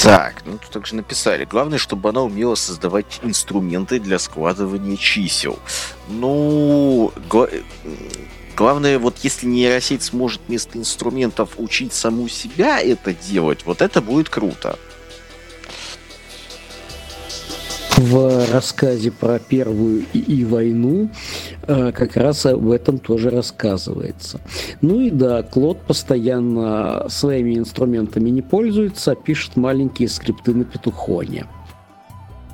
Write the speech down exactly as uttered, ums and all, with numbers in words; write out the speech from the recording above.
Так, ну тут также написали. Главное, чтобы она умела создавать инструменты для складывания чисел. Ну, гла- главное, вот если нейросеть сможет вместо инструментов учить саму себя это делать, вот это будет круто. В рассказе про Первую и войну э, как раз об этом тоже рассказывается. Ну и да, Клод постоянно своими инструментами не пользуется, а пишет маленькие скрипты на петухоне.